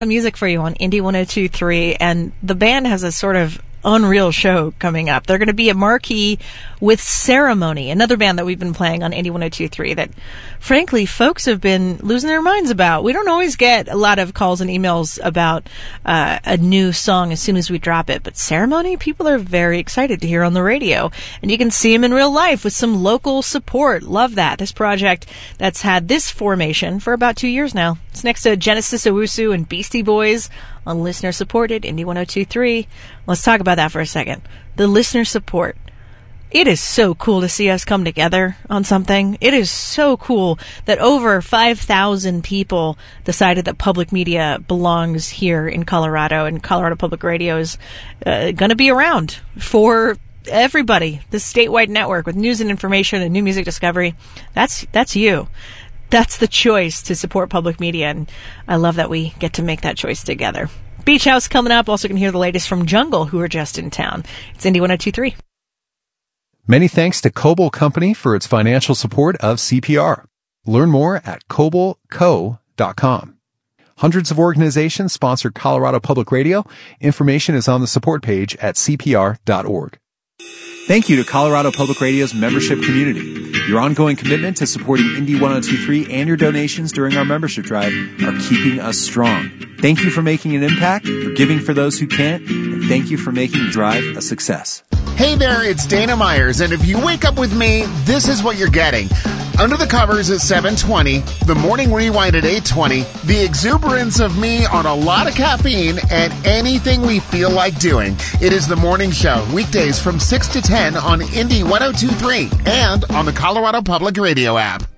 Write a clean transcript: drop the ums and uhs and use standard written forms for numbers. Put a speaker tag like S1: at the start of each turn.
S1: Music for you on Indie 102.3, and the band has a sort of unreal show coming up. They're going to be at Marquee with Ceremony, another band that we've been playing on Indie 102.3 that, frankly, folks have been losing their minds about. We don't always get a lot of calls and emails about a new song as soon as we drop it, but Ceremony, people are very excited to hear on the radio, and you can see them in real life with some local support. Love that. This project that's had this formation for about 2 years now. It's next to Genesis Owusu and Beastie Boys on listener-supported Indie 102.3. Let's talk about that for a second. The listener support. It is so cool to see us come together on something. It is so cool that over 5,000 people decided that public media belongs here in Colorado, and Colorado Public Radio is going to be around for everybody. This statewide network with news and information and new music discovery. That's you. That's the choice to support public media, and I love that we get to make that choice together. Beach House coming up. Also can hear the latest from Jungle, who are just in town. It's Indie 102.3.
S2: Many thanks to Coble Company for its financial support of CPR. Learn more at cobleco.com. Hundreds of organizations sponsor Colorado Public Radio. Information is on the support page at cpr.org. Thank you to Colorado Public Radio's membership community. Your ongoing commitment to supporting Indie 102.3 and your donations during our membership drive are keeping us strong. Thank you for making an impact, for giving for those who can't, and thank you for making the drive a success.
S3: Hey there, it's Dana Myers, and if you wake up with me, this is what you're getting. Under the Covers at 7:20, the Morning Rewind at 8:20, the exuberance of me on a lot of caffeine, and anything we feel like doing. It is the morning show, weekdays from 6 to 10 on Indie 102.3 and on the Colorado Public Radio app.